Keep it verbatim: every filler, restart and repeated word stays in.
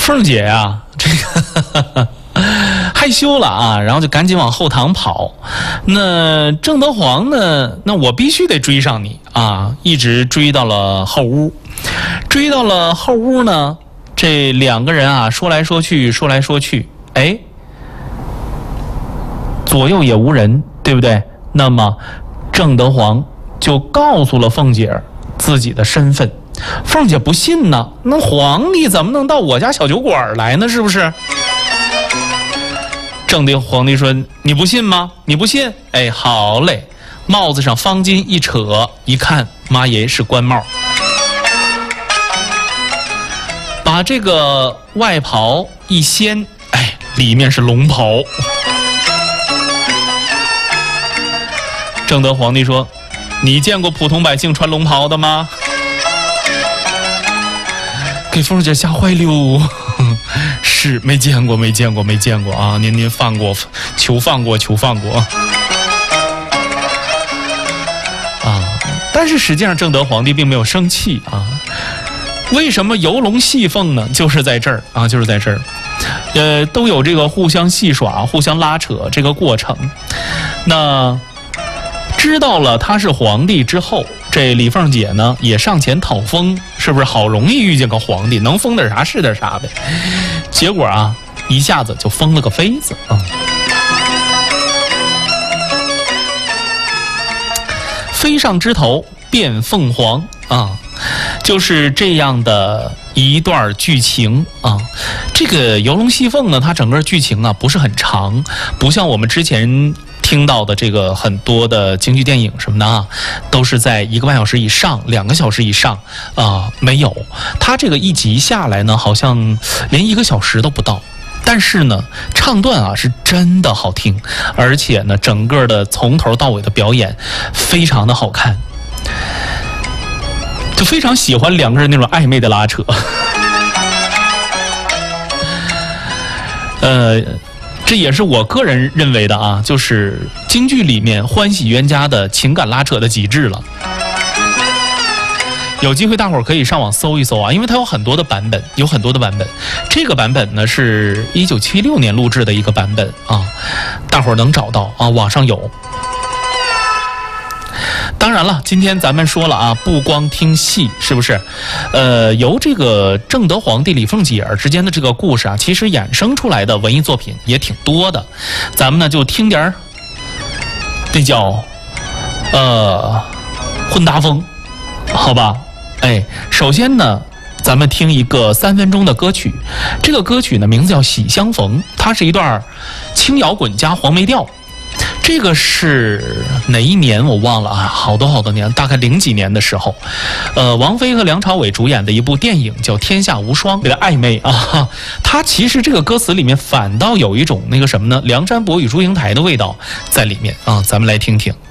凤姐呀、啊，这个害羞了啊，然后就赶紧往后堂跑。那郑德皇呢？那我必须得追上你啊！一直追到了后屋，追到了后屋呢，这两个人啊说来说去，说来说去，哎，左右也无人，对不对？那么郑德皇就告诉了凤姐自己的身份。凤姐不信呢，那皇帝怎么能到我家小酒馆来呢？是不是？郑德皇帝说：“你不信吗？你不信？哎，好嘞！帽子上方巾一扯，一看，妈爷是官帽，把这个外袍一掀，哎，里面是龙袍。”郑德皇帝说：“你见过普通百姓穿龙袍的吗？”给凤姐吓坏溜，是没见过，没见过，没见过啊！您您放过，求放过，求放过啊！但是实际上，郑德皇帝并没有生气啊。为什么游龙戏凤呢？就是在这儿啊，就是在这儿，呃，都有这个互相戏耍、互相拉扯这个过程。那知道了他是皇帝之后，这李凤姐呢也上前讨封，是不是好容易遇见个皇帝，能封点啥是点啥呗？结果啊，一下子就封了个妃子啊。飞上枝头变凤凰啊，就是这样的一段剧情啊。这个游龙戏凤呢，它整个剧情啊不是很长，不像我们之前听到的这个很多的京剧电影什么的啊，都是在一个半小时以上、两个小时以上啊、呃，没有。它这个一集下来呢，好像连一个小时都不到。但是呢，唱段啊是真的好听，而且呢，整个的从头到尾的表演非常的好看，就非常喜欢两个人那种暧昧的拉扯。呃。这也是我个人认为的啊，就是京剧里面欢喜冤家的情感拉扯的极致了。有机会大伙儿可以上网搜一搜啊，因为它有很多的版本，有很多的版本。这个版本呢是一九七六年录制的一个版本啊，大伙儿能找到啊，网上有。当然了，今天咱们说了啊，不光听戏，是不是？呃，由这个正德皇帝李凤姐儿之间的这个故事啊，其实衍生出来的文艺作品也挺多的。咱们呢就听点儿，这叫呃混搭风，好吧？哎，首先呢，咱们听一个三分钟的歌曲，这个歌曲呢名字叫《喜相逢》，它是一段轻摇滚加黄梅调。这个是哪一年我忘了啊，好多好多年，大概零几年的时候，呃，王菲和梁朝伟主演的一部电影叫《天下无双》，这个暧昧啊，它其实这个歌词里面反倒有一种那个什么呢，梁山伯与祝英台的味道在里面啊，咱们来听听。